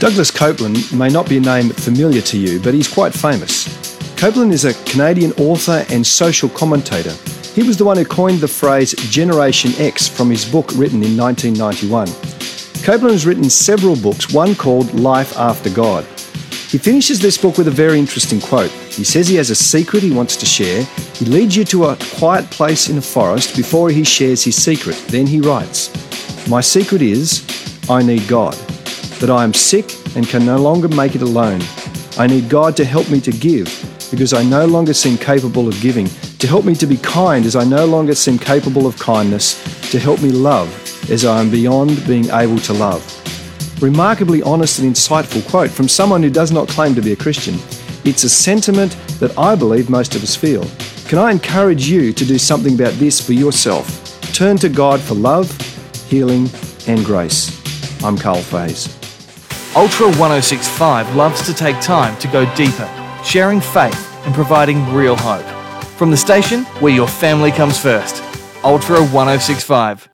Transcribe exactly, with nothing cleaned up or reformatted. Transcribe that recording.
Douglas Copeland may not be a name familiar to you, but he's quite famous. Copeland is a Canadian author and social commentator. He was the one who coined the phrase Generation X from his book written in nineteen ninety-one. Copeland has written several books, one called Life After God. He finishes this book with a very interesting quote. He says he has a secret he wants to share. He leads you to a quiet place in a forest before he shares his secret. Then he writes, "My secret is, I need God, that I am sick and can no longer make it alone. I need God to help me to give, because I no longer seem capable of giving, to help me to be kind as I no longer seem capable of kindness, to help me love as I am beyond being able to love." Remarkably honest and insightful quote from someone who does not claim to be a Christian. It's a sentiment that I believe most of us feel. Can I encourage you to do something about this for yourself? Turn to God for love, healing and grace. I'm Carl Faze. Ultra one oh six point five loves to take time to go deeper, sharing faith and providing real hope. From the station where your family comes first, Ultra one oh six point five.